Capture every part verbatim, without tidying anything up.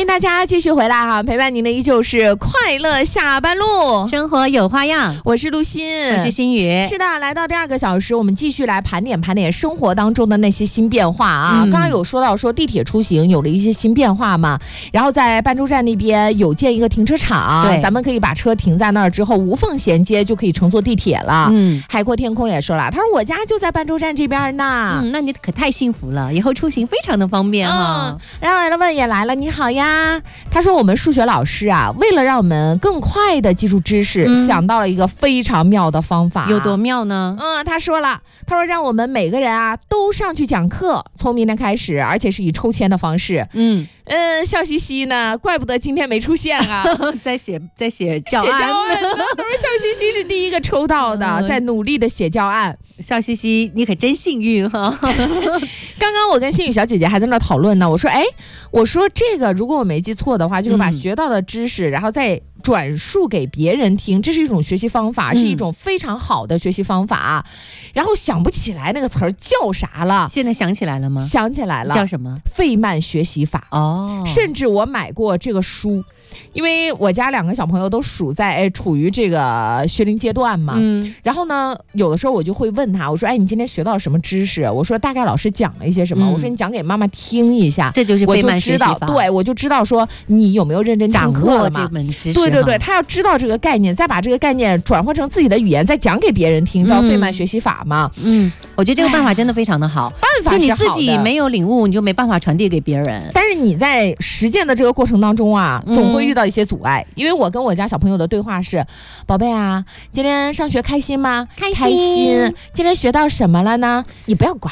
迎大家继续回来哈，陪伴您的依旧是快乐下班路， 生活有花样。 我是陆欣， 我是新宇。 是的，来到第二个小时，我们继续来盘点盘点生活当中的那些新变化啊。嗯、刚刚有说到说地铁出行有了一些新变化嘛，然后在半洲站那边有建一个停车场，对，咱们可以把车停在那儿之后无缝衔接，就可以乘坐地铁了。嗯，海阔天空也说了，他说我家就在半洲站这边呢。 嗯，那你可太幸福了，以后出行非常的方便哈、哦。 嗯，然后来了问也来了，你好呀。他说我们数学老师啊，为了让我们更快的记住知识、嗯、想到了一个非常妙的方法。 有多妙呢？ 嗯，他说了，他说让我们每个人啊都上去讲课，从明天开始，而且是以抽签的方式。嗯嗯，笑嘻嘻呢，怪不得今天没出现啊， 在写在写教案。 写教案呢，他说笑嘻嘻是第一个抽到的，嗯、在努力的写教案。 笑嘻嘻，你可真幸运哈！ 刚刚我跟心雨小姐姐还在那讨论呢，我说，哎，我说这个如果我没记错的话，就是把学到的知识，嗯、然后再转述给别人听，这是一种学习方法，嗯、是一种非常好的学习方法。然后想不起来那个词儿叫啥了， 现在想起来了吗？ 想起来了， 叫什么？ 费曼学习法。哦，甚至我买过这个书。因为我家两个小朋友都属在哎处于这个学龄阶段嘛，嗯，然后呢，有的时候我就会问他，我说，哎，你今天学到了什么知识？我说大概老师讲了一些什么，嗯、我说你讲给妈妈听一下， 这就是费曼学习法。 我就知道，对，我就知道说你有没有认真听课了嘛？ 这门知识， 对对对，他要知道这个概念，再把这个概念转换成自己的语言，再讲给别人听，叫费曼学习法嘛。嗯， 我觉得这个办法真的非常的好， 办法是好的， 就你自己没有领悟，你就没办法传递给别人。 但是你在实践的这个过程当中啊，总会遇到一些阻碍。嗯，因为我跟我家小朋友的对话是，宝贝啊，今天上学开心吗？ 开心。 开心。今天学到什么了呢？你不要管。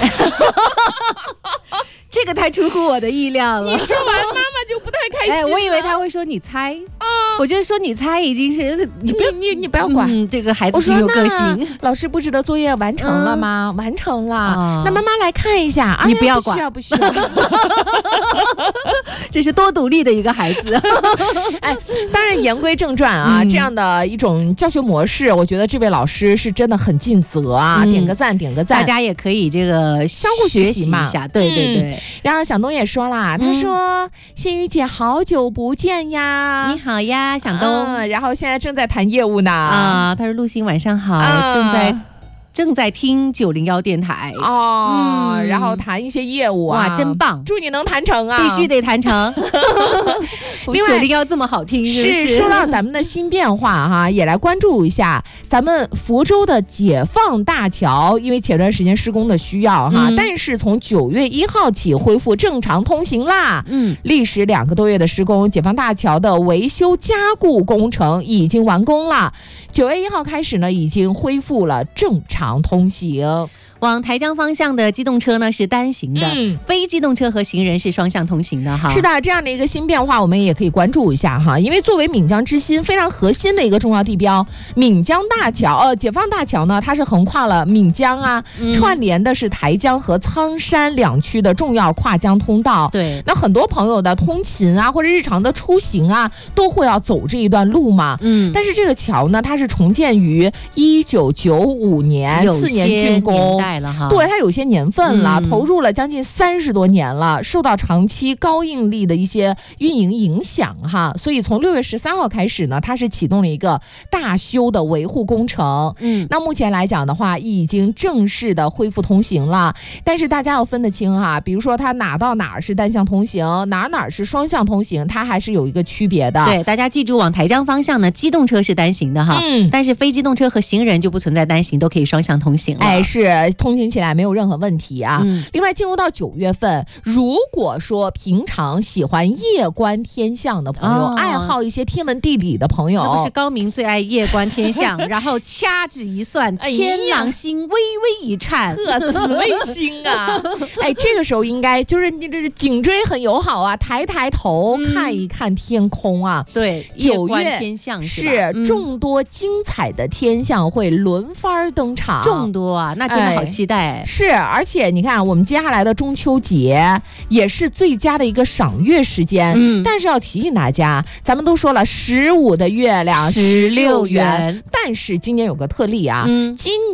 这个太出乎我的意料了。 你说完妈妈就不太开心了。 哎，我以为他会说你猜啊，我觉得说你猜已经是你不你你不要管、 嗯、这个孩子挺有个性。 老师布置的作业完成了吗？嗯、完成了、啊。那妈妈来看一下。 你不要管， 哎、不需要不需要。 这是多独立的一个孩子。 哎，当然言归正传啊、嗯，这样的一种教学模式，我觉得这位老师是真的很尽责啊，嗯、点个赞点个赞。 大家也可以这个相互学习嘛， 对对对。嗯、 然后小东也说啦，他说：“心雨姐好久不见呀， 你好呀，小东。 嗯”然后现在正在谈业务呢。 啊，他说：“陆欣晚上好，啊、正在。”正在听九零幺电台哦、嗯，然后谈一些业务啊， 哇，真棒！ 祝你能谈成啊， 必须得谈成。另外，九零幺这么好听，是不是？ 是说到咱们的新变化哈，也来关注一下咱们福州的解放大桥，因为前段时间施工的需要哈，嗯、但是从九月一号起恢复正常通行啦。嗯，历时两个多月的施工，解放大桥的维修加固工程已经完工了。九月一号开始呢，已经恢复了正常通行。 往台江方向的机动车呢是单行的、嗯，非机动车和行人是双向通行的哈。 是的，这样的一个新变化，我们也可以关注一下哈。因为作为闽江之心非常核心的一个重要地标，闽江大桥，呃，解放大桥呢，它是横跨了闽江啊、嗯，串联的是台江和苍山两区的重要跨江通道。 对， 那很多朋友的通勤啊，或者日常的出行啊，都会要走这一段路嘛。嗯，但是这个桥呢，它是重建于一九九五年，次年竣工。对，它有些年份了、嗯，投入了将近三十多年了，受到长期高应力的一些运营影响哈，所以从六月十三号开始呢，它是启动了一个大修的维护工程。嗯，那目前来讲的话，已经正式的恢复通行了。但是大家要分得清哈，比如说它哪到哪儿是单向通行，哪哪是双向通行，它还是有一个区别的。 对，大家记住，往台江方向呢，机动车是单行的哈，嗯，但是非机动车和行人就不存在单行，都可以双向通行了。 哎，是通行起来没有任何问题啊、嗯、另外进入到九月份，如果说平常喜欢夜观天象的朋友、哦、爱好一些天文地理的朋友， 那不是高明最爱夜观天象然后掐指一算、哎、天狼星微微一颤， 呵，紫微星啊哎，这个时候应该就是你这颈椎很友好啊，抬抬头、嗯、看一看天空啊。 对， 九月夜观天象 是, 是、嗯、众多精彩的天象会轮番登场， 众多啊，那真的好期待、哎、 是，而且你看我们接下来的中秋节也是最佳的一个赏月时间、嗯、但是要提醒大家，咱们都说了十五的月亮十六圆，但是今年有个特例啊、嗯、今